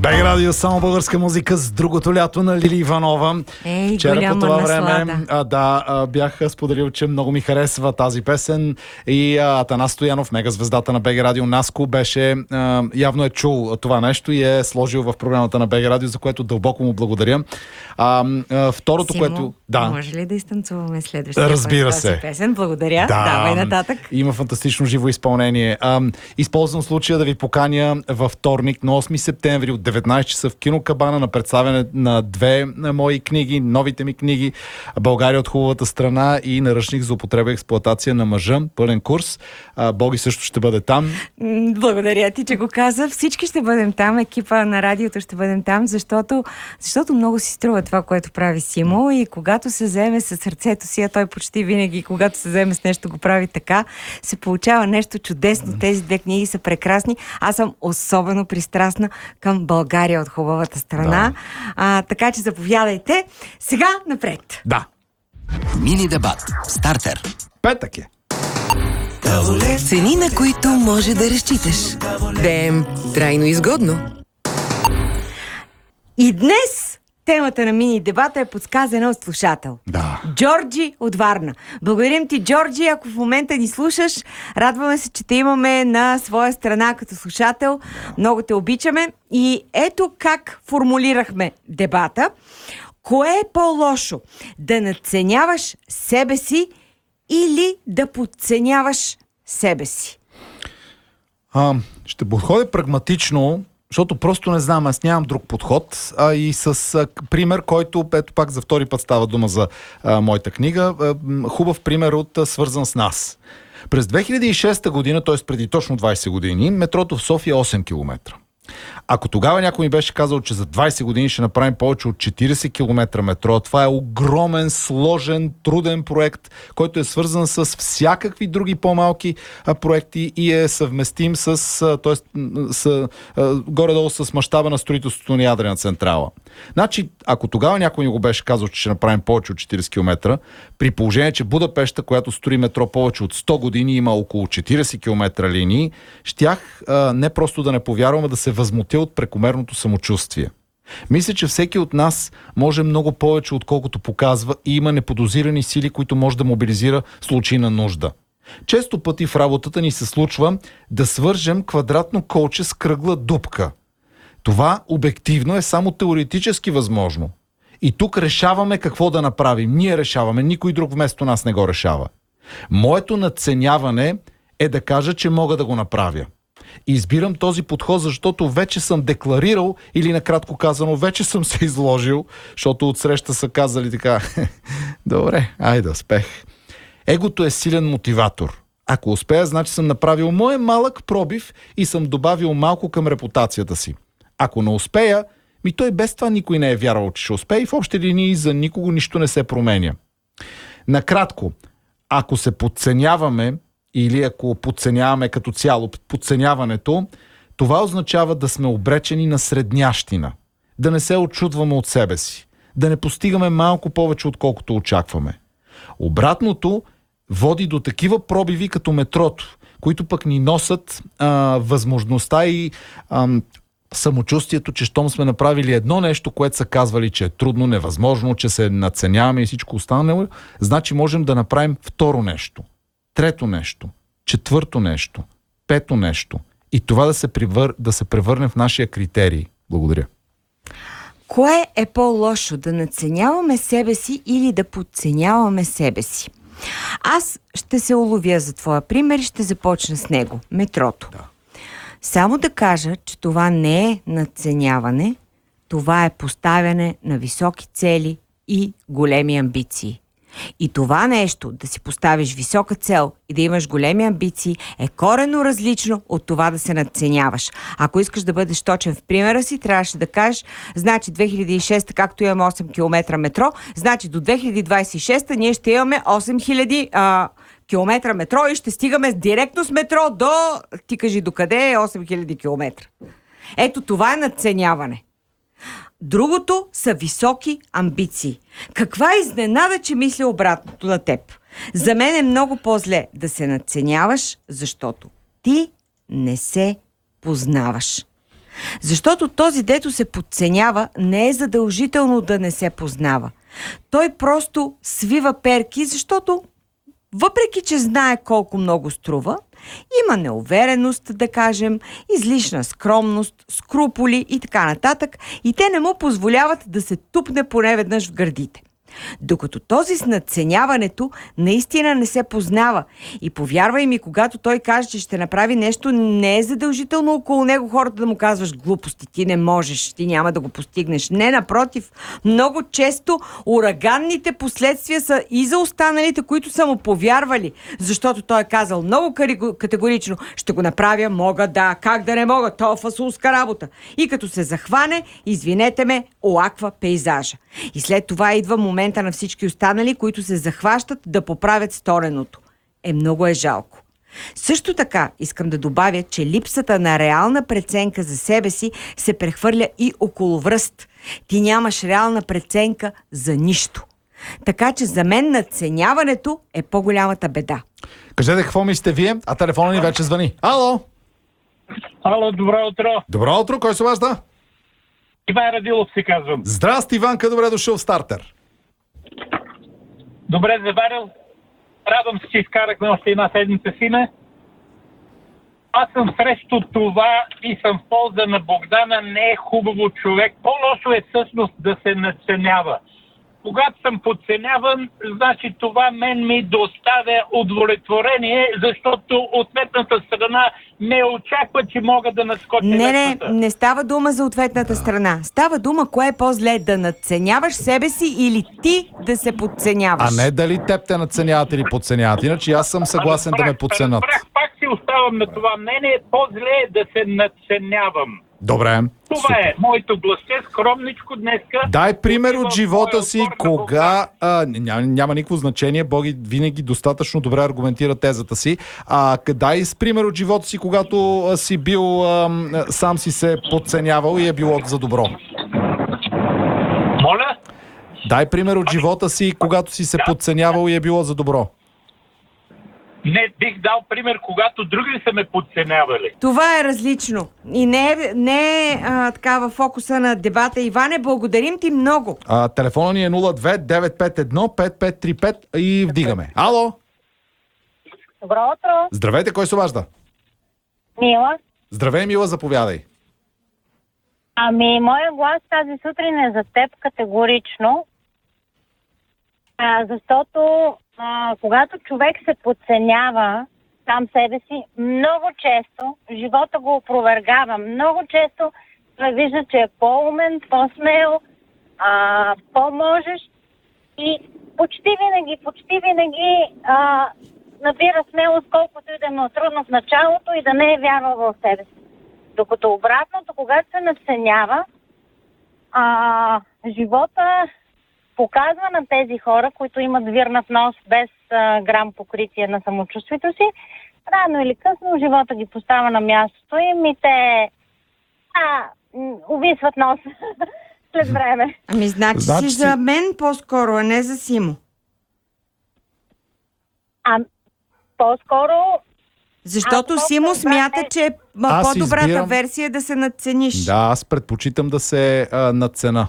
БГ Радио, само българска музика с другото лято на Лили Иванова. Вчера по това време бях споделил, че много ми харесва тази песен и Атанас Стоянов, мегазвездата на БГ Радио, Наско, беше явно е чул това нещо и е сложил в програмата на БГ Радио, за което дълбоко му благодаря. Второто, Симо, което... Да. Може ли да изтанцуваме следващия Разбира се. песен? Благодаря. Давай нататък. Има фантастично живо изпълнение. Използвам случая да ви поканя във вторник на 8 септември от 19 часа в Кино Кабана на представяне на две мои книги, новите ми книги "България от хубавата страна" и "Наръчник за употреба и експлоатация на мъжа", пълен курс. Боги също ще бъде там. Благодаря ти, че го каза. Всички ще бъдем там, екипа на радиото ще бъдем там, защото много си струва това, което прави Симо, и когато се заеме с сърцето си, а той почти винаги, когато се заеме с нещо, го прави така, се получава нещо чудесно. Тези две книги са прекрасни. Аз съм особено пристрастна към "България от хубавата страна". Така че заповядайте. Сега напред. Да. Мини дебат. Стартер. Петък е. Цени, на които може да разчиташ. ДМ трайно изгодно. И днес темата на мини дебата е подсказана от слушател. Да. Джорджи от Варна. Благодарим ти, Джорджи, ако в момента ни слушаш. Радваме се, че те имаме на своя страна като слушател. Много те обичаме. И ето как формулирахме дебата. Кое е по-лошо? Да надценяваш себе си или да подценяваш себе си? Ще подходя прагматично, защото просто не знам, аз нямам друг подход, и с пример, който, ето пак за втори път става дума за моята книга, хубав пример свързан с нас. През 2006 година, т.е. преди точно 20 години, метрото в София е 8 км. Ако тогава някой ми беше казал, че за 20 години ще направим повече от 40 км метро, това е огромен, сложен, труден проект, който е свързан с всякакви други по-малки проекти и е съвместим горе-долу с мащаба на строителството на ядрена централа. Значи, ако тогава някой ни го беше казал, че ще направим повече от 40 км, при положение, че Будапеща, която строи метро повече от 100 години, има около 40 км линии, щях не просто да не повярвам, а да се възмутя от прекомерното самочувствие. Мисля, че всеки от нас може много повече, отколкото показва, и има неподозирани сили, които може да мобилизира в случай на нужда. Често пъти в работата ни се случва да свържем квадратно колче с кръгла дупка. Това обективно е само теоретически възможно. И тук решаваме какво да направим. Ние решаваме, никой друг вместо нас не го решава. Моето надценяване е да кажа, че мога да го направя. Избирам този подход, защото вече съм декларирал, или накратко казано, вече съм се изложил, защото отсреща са казали така: добре, айде, успех. Егото е силен мотиватор. Ако успея, значи съм направил моя малък пробив и съм добавил малко към репутацията си. Ако не успея, той без това никой не е вярвал, че ще успее, и в общи линии за никого нищо не се променя. Накратко, ако се подценяваме, или ако подценяваме като цяло подценяването, това означава да сме обречени на среднящина, да не се очудваме от себе си, да не постигаме малко повече, отколкото очакваме. Обратното води до такива пробиви като метрото, които пък ни носят възможността и самочувствието, че щом сме направили едно нещо, което са казвали, че е трудно, невъзможно, че се надценяваме и всичко останало, значи можем да направим второ нещо, трето нещо, четвърто нещо, пето нещо, и това да се превърне в нашия критерий. Благодаря. Кое е по-лошо? Да надценяваме себе си или да подценяваме себе си? Аз ще се уловя за твоя пример и ще започна с него. Метрото. Да. Само да кажа, че това не е надценяване, това е поставяне на високи цели и големи амбиции. И това нещо, да си поставиш висока цел и да имаш големи амбиции, е коренно различно от това да се надценяваш. Ако искаш да бъдеш точен в примера си, трябваше да кажеш, значи 2006, както имаме 8 км метро, значи до 2026 ние ще имаме 8000 км метро и ще стигаме директно с метро до... Ти кажи докъде е 8000 км. Ето това е надценяване. Другото са високи амбиции. Каква изненада, че мисля обратното на теб. За мен е много по-зле да се надценяваш, защото ти не се познаваш. Защото този, дето се подценява, не е задължително да не се познава. Той просто свива перки, защото въпреки че знае колко много струва, има неувереност, да кажем, излишна скромност, скруполи и така нататък, и те не му позволяват да се тупне поне веднъж в гърдите. Докато този с надценяването наистина не се познава. И повярвай ми, когато той каже, че ще направи нещо, не е задължително около него хората да му казваш глупости, ти не можеш, ти няма да го постигнеш. Не, напротив, много често ураганните последствия са и за останалите, които са му повярвали, защото той е казал много категорично: ще го направя, мога, да, как да не мога, то е фасулска работа. И като се захване, извинете ме, оаква пейзажа. И след това идва момента на всички останали, които се захващат да поправят стореното. Много е жалко. Също така искам да добавя, че липсата на реална преценка за себе си се прехвърля и около връст. Ти нямаш реална преценка за нищо. Така че за мен надценяването е по-голямата беда. Кажете какво мислите вие, а телефона ни вече звъни. Ало! Ало, добро утро. Добро утро, кой се обажда? Иван Радилов се казвам. Здрасти, Иванка, добре дошъл в Стартер. Добре заварил. Радвам се, че изкарахме още една седмица с име. Аз съм срещу това и съм в полза на Богдана. Не е хубаво човек. По-лошо е всъщност да се надценява. Когато съм подценяван, значи това мен ми доставя удовлетворение, защото ответната страна не очаква, че мога да надскоча летвата. Не става дума за ответната страна. Става дума кое е по-зле, да надценяваш себе си или ти да се подценяваш. А не дали теб те надценяват или подценяват. Иначе аз съм съгласен да ме подценят. Пак си оставам на това мнение. По-зле е да се надценявам. Добре. Това супер. е моето гласче, скромничко днеска. Дай пример от живота си, кога... няма никакво значение, Боги винаги достатъчно добре аргументира тезата си. Дай с пример от живота си, когато си бил... сам си се подценявал и е било за добро. Моля? Дай пример от живота си, когато си се подценявал и е било за добро. Не, бих дал пример, когато други са ме подценявали. Това е различно. И не е така във фокуса на дебата. Иване, благодарим ти много. Телефона ни е 02-951-5535 и вдигаме. Ало! Добро утро. Здравейте, кой се обажда? Мила. Здравей, Мила, заповядай. Моя глас тази сутрин е за теб категорично, защото когато човек се подценява сам себе си, много често живота го опровергава. Много често той вижда, че е по-умен, по-смел, по-можеш и почти винаги набира смелост, колкото и да му е трудно в началото и да не е вярвал в себе си. Докато обратното, когато се надценява, живота показва на тези хора, които имат вирнат нос без грам покритие на самочувствието си, рано или късно живота ги поставя на мястото им и те увисват нос след време. Значи си за мен по-скоро, а не за Симо. По-скоро... Защото Симо смята, че по-добрата версия е да се надцениш. Да, аз предпочитам да се надцена.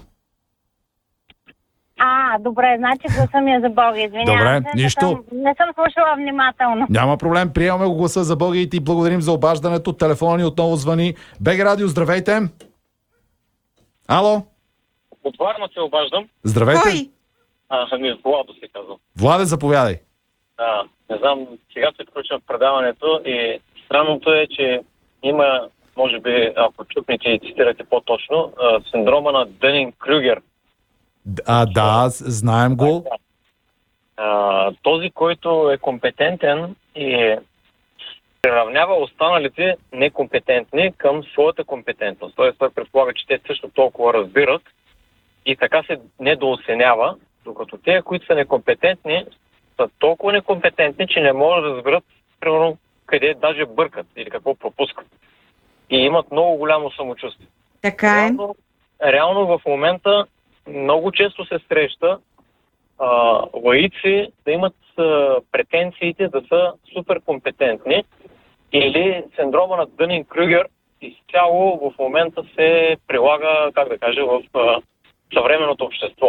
Добре, значи гласа ми е за Бога, извинявам. Добре, се. нищо. Не съм слушала внимателно. Няма проблем, приемаме го гласа за Бога и ти благодарим за обаждането. Телефона ни отново звъни. БГ Радио, здравейте! Ало? От Варна се обаждам. Здравейте! Кой? Владо се казвам. Владе, заповядай. Не знам, сега се включвам в предаването и странното е, че има, може би, ако чукнете и цитирате по-точно, синдрома на Дънинг-Крюгер. Да, знаем го. Този, който е компетентен и приравнява останалите некомпетентни към своята компетентност. Тоест, той предполага, че те също толкова разбират и така се недооценява, докато те, които са некомпетентни, са толкова некомпетентни, че не могат да разберат, примерно, къде даже бъркат или какво пропускат. И имат много голямо самочувствие. Така е. Реално в момента много често се среща лаици да имат претенциите да са супер компетентни или синдрома на Дънинг-Крюгер изцяло в момента се прилага, как да кажа, в съвременното общество.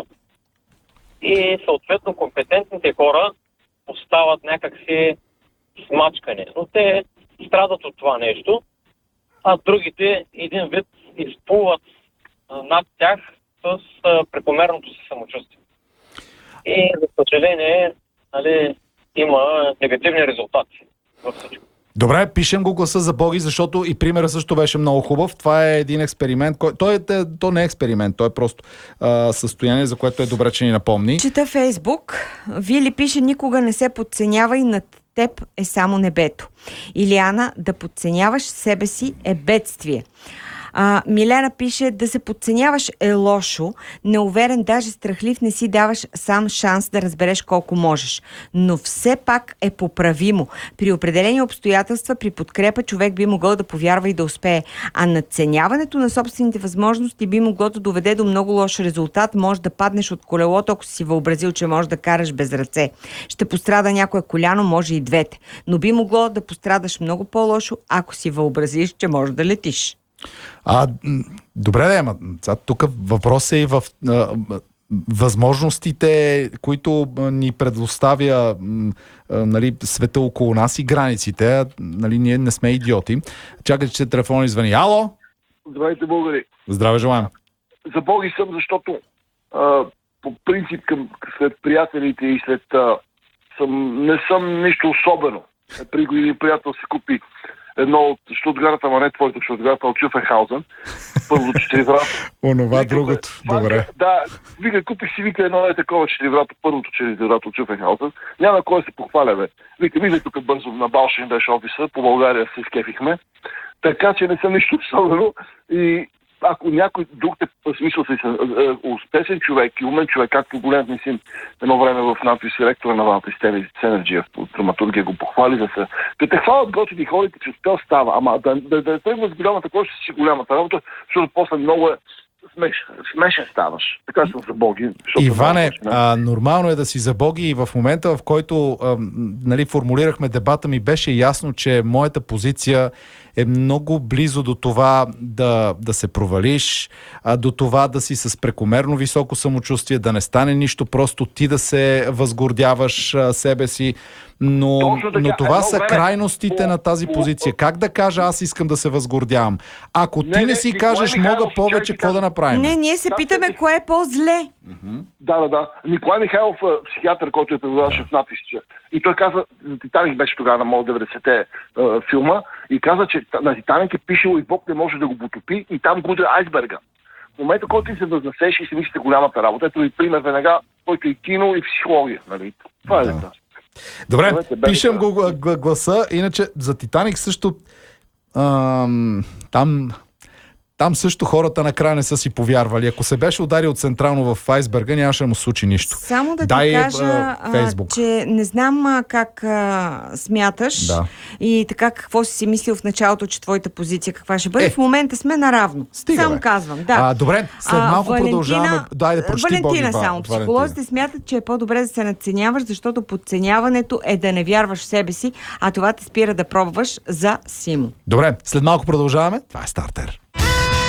И съответно компетентните хора остават някакси смачкане. Но те страдат от това нещо, а другите един вид изплуват над тях с прекомерното си самочувствие. И за съжаление, нали, има негативни резултати във всичко. Добре, пишем го гласа за Боги, защото и примерът също беше много хубав. Това е един експеримент. То не е експеримент, то е просто състояние, за което е добре, че ни напомни. Чета Фейсбук. Вили пише: никога не се подценява и над теб е само небето. Илиана: да подценяваш себе си е бедствие. Милена пише: да се подценяваш е лошо, неуверен, даже страхлив, не си даваш сам шанс да разбереш колко можеш. Но все пак е поправимо. При определени обстоятелства, при подкрепа, човек би могъл да повярва и да успее. А надценяването на собствените възможности би могло да доведе до много лош резултат. Може да паднеш от колелото, ако си въобразил, че можеш да караш без ръце. Ще пострада някое коляно, може и двете. Но би могло да пострадаш много по-лошо, ако си въобразиш, че можеш да летиш. Добре, ама тук въпрос е и в възможностите, които ни предоставя нали, света около нас и границите. Нали, ние не сме идиоти. Чакайте, че телефонът извъни. Ало! Здравейте, българи! Здраве, желаем! За Боги съм, защото по принцип след приятелите и след не съм нищо особено. При години приятел се купи едно от Штутгарта, ама не твоето Штутгарта, от Чуфенхаузен. Първото 4 Онова другото. Добре. Да, купих си, едно такова 4 първото 4 от Чуфенхаузен. Няма кой се похваля, бе. Виждай тук бързо на Балшин беше офиса, по България се изкефихме. Така че не съм нищо особено и ако някой друг смисъл си успешен човек и умен човек, както големият син едно време в надпис ректора на Валта Стели Сенерджиев от драматургия го похвали за се. Да те хвалят готини хората, че успел става, ама да тръгва с голямата, кой ще си голямата работа, защото после много е смешен ставаш. Така съм за Боги. Иване, нормално е да си за Боги и в момента, в който нали, формулирахме дебата, ми беше ясно, че моята позиция е много близо до това да се провалиш, до това да си с прекомерно високо самочувствие, да не стане нищо, просто ти да се възгордяваш себе си. Но това са крайностите на тази позиция. Как да кажа, аз искам да се възгордявам? Ако ти не си кажеш, мога повече, какво да направим? Не, ние се питаме кое е по-зле. Да. Николай Михайлов, психиатър, който е преподаваше в надпис. И той каза, Титаник беше тогава на моят 90-те филма, и каза, че на Титаник е пишело и Бог не може да го потопи и там гудря айсберга. В момента, който ти се възнесеш и си мислите голямата работа, ето и пример веднага, който и кино, и психология. Нали? Това е да. Добре, пишем го гласа, иначе за Титаник също там също хората накрая не са си повярвали. Ако се беше ударил централно в айсберга, нямаше да му случи нищо. Само да ти кажа, че не знам как смяташ и така какво си мислил в началото, че твоята позиция каква ще бъде. В момента сме наравно. Само казвам. Да. Добре, след малко продължаваме. Валентина, само. Психолозите смятат, че е по-добре да се надценяваш, защото подценяването е да не вярваш в себе си, а това те спира да пробваш за Симо. Добре, след малко продължаваме. Това е Стартер.